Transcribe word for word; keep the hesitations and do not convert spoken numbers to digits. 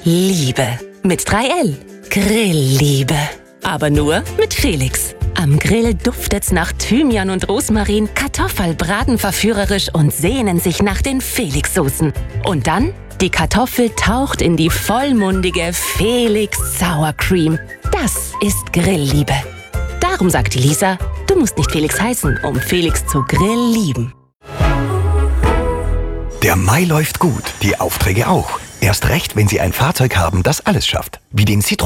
Liebe. Mit drei L. Grillliebe. Aber nur mit Felix. Am Grill duftet's nach Thymian und Rosmarin, Kartoffel braten verführerisch und sehnen sich nach den Felix-Soßen. Und dann, die Kartoffel taucht in die vollmundige Felix Sour Cream. Das ist Grillliebe. Darum sagt die Lisa, du musst nicht Felix heißen, um Felix zu Grill lieben. Der Mai läuft gut, die Aufträge auch. Erst recht, wenn Sie ein Fahrzeug haben, das alles schafft. Wie den Citroën